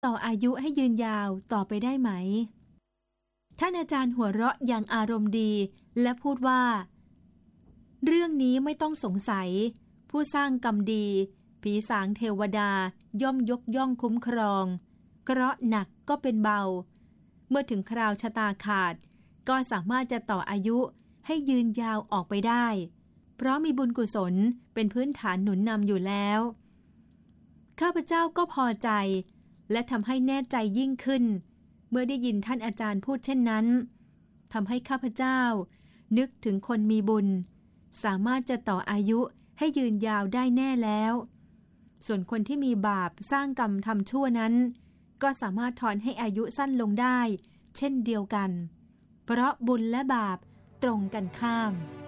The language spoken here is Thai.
ต่ออายุให้ยืนยาวต่อไปได้ไหมท่านอาจารย์หัวเราะอย่างอารมณ์ดีและพูดว่าเรื่องนี้ไม่ต้องสงสัยผู้สร้างกรรมดีผีสางเทวดาย่อมยกย่องคุ้มครองเคราะห์หนักก็เป็นเบาเมื่อถึงคราวชะตาขาดก็สามารถจะต่ออายุให้ยืนยาวออกไปได้เพราะมีบุญกุศลเป็นพื้นฐานหนุนนำอยู่แล้วข้าพเจ้าก็พอใจและทำให้แน่ใจยิ่งขึ้นเมื่อได้ยินท่านอาจารย์พูดเช่นนั้นทำให้ข้าพเจ้านึกถึงคนมีบุญสามารถจะต่ออายุให้ยืนยาวได้แน่แล้วส่วนคนที่มีบาปสร้างกรรมทำชั่วนั้นก็สามารถถอนให้อายุสั้นลงได้เช่นเดียวกันเพราะบุญและบาปตรงกันข้าม